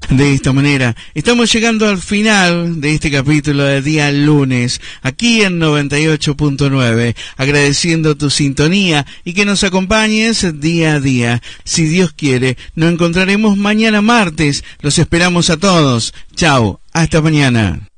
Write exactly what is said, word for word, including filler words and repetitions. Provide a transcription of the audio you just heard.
De esta manera, estamos llegando al final de este capítulo de día lunes, aquí en noventa y ocho punto nueve, agradeciendo tu sintonía y que nos acompañes día a día. Si Dios quiere, nos encontraremos mañana martes. Los esperamos a todos. Chao, hasta mañana.